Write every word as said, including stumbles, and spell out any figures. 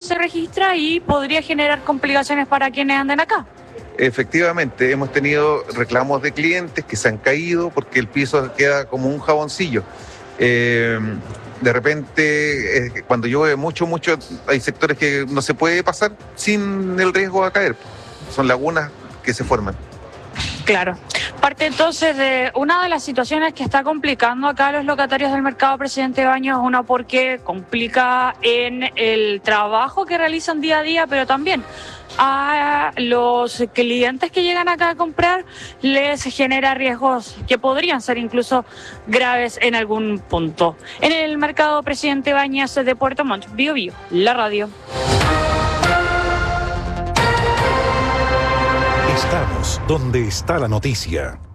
se registra y podría generar complicaciones para quienes anden acá. Efectivamente, hemos tenido reclamos de clientes que se han caído porque el piso queda como un jaboncillo. Eh, de repente, eh, cuando llueve mucho, mucho, hay sectores que no se puede pasar sin el riesgo de caer. Son lagunas que se forman. Claro. Parte entonces de una de las situaciones que está complicando acá a los locatarios del mercado Presidente Baños, una porque complica en el trabajo que realizan día a día, pero también a los clientes que llegan acá a comprar les genera riesgos que podrían ser incluso graves en algún punto. En el mercado Presidente Baños de Puerto Montt, Bio Bio, la radio. Estamos donde está la noticia.